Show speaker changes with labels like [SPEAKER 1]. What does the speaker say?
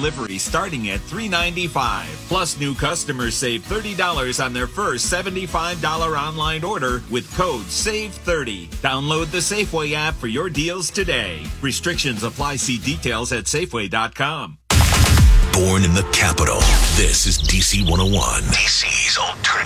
[SPEAKER 1] delivery starting at $3.95. Plus, new customers save $30 on their first $75 online order with code SAVE30. Download the Safeway app for your deals today. Restrictions apply. See details at Safeway.com.
[SPEAKER 2] Born in the capital, this is DC 101. DC's alternative.